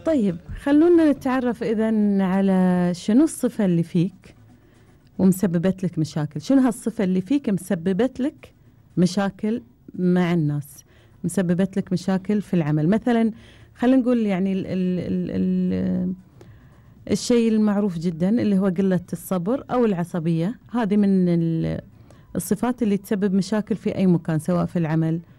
طيب خلونا نتعرف إذن على شنو الصفة اللي فيك ومسببت لك مشاكل. شنو هالصفة اللي فيك مسببت لك مشاكل مع الناس، مسببت لك مشاكل في العمل؟ مثلا خلينا نقول يعني الشيء المعروف جدا اللي هو قلة الصبر أو العصبية. هذه من الصفات اللي تسبب مشاكل في أي مكان، سواء في العمل